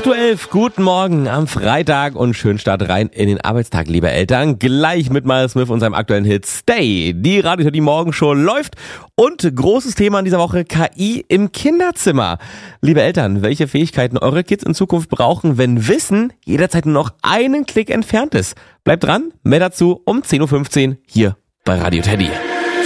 8:11 Uhr, guten Morgen am Freitag und schönen Start rein in den Arbeitstag, liebe Eltern. Gleich mit Miles Smith und seinem aktuellen Hit Stay. Die Radio, die Morgenshow läuft und großes Thema in dieser Woche, KI im Kinderzimmer. Liebe Eltern, welche Fähigkeiten eure Kids in Zukunft brauchen, wenn Wissen jederzeit nur noch einen Klick entfernt ist? Bleibt dran, mehr dazu um 10:15 Uhr hier bei Radio Teddy.